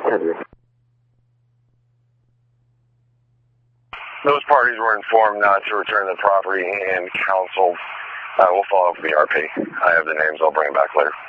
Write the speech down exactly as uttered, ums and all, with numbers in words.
Those parties were informed not to return the property and counseled. Uh, we'll follow up with the R P. I have the names. I'll bring them back later.